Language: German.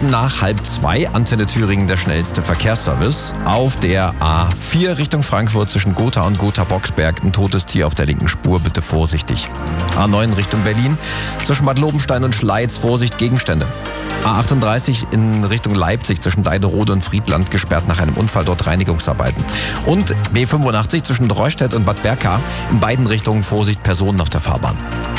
Minuten nach 1:30, Antenne Thüringen, der schnellste Verkehrsservice. Auf der A4 Richtung Frankfurt zwischen Gotha und Gotha-Boxberg ein totes Tier auf der linken Spur, bitte vorsichtig. A9 Richtung Berlin, zwischen Bad Lobenstein und Schleiz, Vorsicht, Gegenstände. A38 in Richtung Leipzig zwischen Deiderode und Friedland gesperrt nach einem Unfall, dort Reinigungsarbeiten. Und B85 zwischen Dreustedt und Bad Berka, in beiden Richtungen Vorsicht, Personen auf der Fahrbahn.